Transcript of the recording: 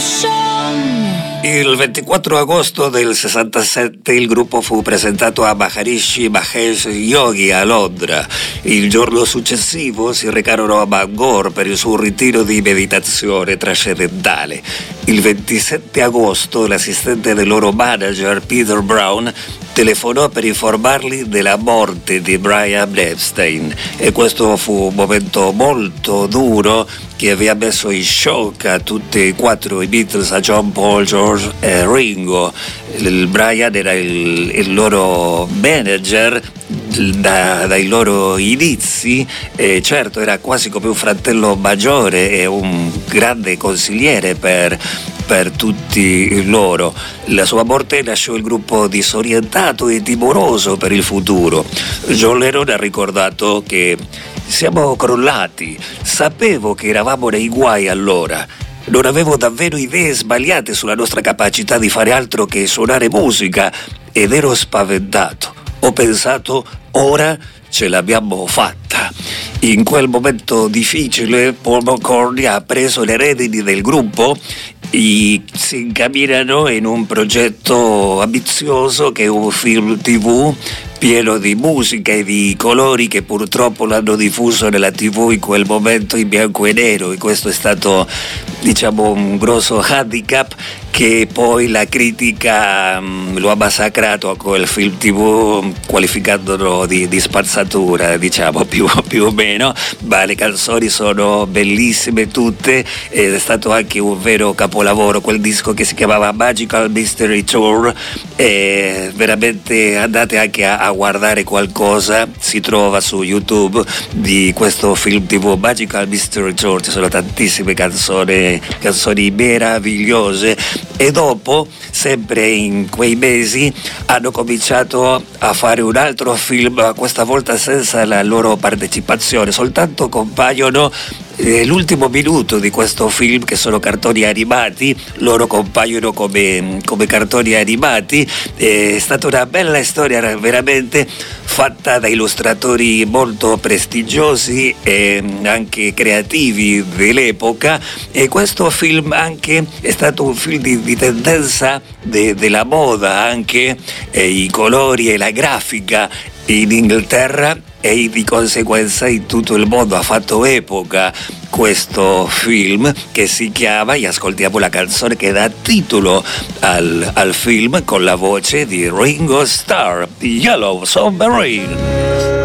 Il 24 agosto del 67 il gruppo fu presentato a Maharishi Mahesh Yogi a Londra. Il giorno successivo si recarono a Bangor per il suo ritiro di meditazione trascendentale. Il 27 agosto l'assistente del loro manager Peter Brown telefonò per informarli della morte di Brian Epstein e questo fu un momento molto duro che aveva messo in shock a tutti e quattro i Beatles, a John, Paul, George e Ringo. Il Brian era il loro manager dai loro inizi e certo era quasi come un fratello maggiore e un grande consigliere per tutti loro. La sua morte lasciò il gruppo disorientato e timoroso per il futuro. John Lennon ha ricordato che siamo crollati, sapevo che eravamo nei guai allora. Non avevo davvero idee sbagliate sulla nostra capacità di fare altro che suonare musica ed ero spaventato. Ho pensato, ora ce l'abbiamo fatta. In quel momento difficile Paul McCartney ha preso le redini del gruppo e si incamminano in un progetto ambizioso che è un film TV pieno di musica e di colori che purtroppo l'hanno diffuso nella TV in quel momento in bianco e nero e questo è stato un grosso handicap che poi la critica lo ha massacrato a quel film TV qualificandolo di spazzatura più o meno, ma le canzoni sono bellissime tutte ed è stato anche un vero capolavoro quel disco che si chiamava Magical Mystery Tour e veramente andate anche a guardare qualcosa, si trova su YouTube di questo film TV Magical Mystery Tour, ci sono tantissime canzoni meravigliose e dopo, sempre in quei mesi, hanno cominciato a fare un altro film, questa volta senza la loro partecipazione, soltanto compaiono l'ultimo minuto di questo film che sono cartoni animati, loro compaiono come cartoni animati, è stata una bella storia veramente fatta da illustratori molto prestigiosi e anche creativi dell'epoca e questo film anche è stato un film di tendenza della moda, anche i colori e la grafica in Inghilterra e di conseguenza in tutto il mondo ha fatto epoca questo film che si chiama, e ascoltiamo la canzone che dà titolo al film con la voce di Ringo Starr, Yellow Submarine.